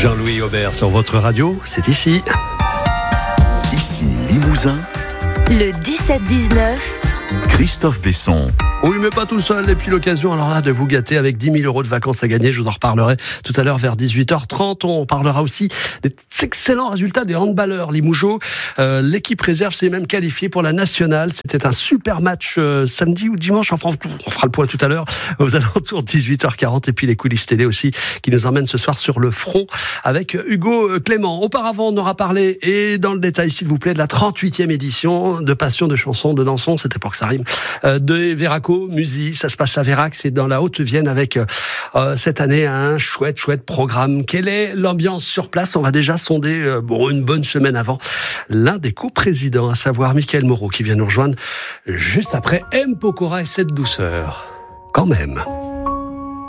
Jean-Louis Aubert sur votre radio, c'est ici. Ici Limousin. Le 17-19. Christophe Besson. Oui, mais pas tout seul. Et puis l'occasion, alors là, de vous gâter avec 10 000 € de vacances à gagner. Je vous en reparlerai tout à l'heure vers 18h30. On parlera aussi des excellents résultats des handballeurs Limougeaux. L'équipe réserve s'est même qualifiée pour la nationale. C'était un super match samedi ou dimanche. Enfin, on fera le point tout à l'heure aux alentours de 18h40. Et puis les coulisses télé aussi qui nous emmènent ce soir sur le front avec Hugo Clément. Auparavant, on aura parlé, et dans le détail, s'il vous plaît, de la 38e édition de Passion de chansons de Dansons. C'était pas que ça rime. De Véraco Musique, ça se passe à Vérac, c'est dans la Haute-Vienne avec cette année un chouette programme. Quelle est l'ambiance sur place? On va déjà sonder une bonne semaine avant l'un des coprésidents, à savoir Mickaël Moreau, qui vient nous rejoindre juste après M. Pokora et cette douceur. Quand même.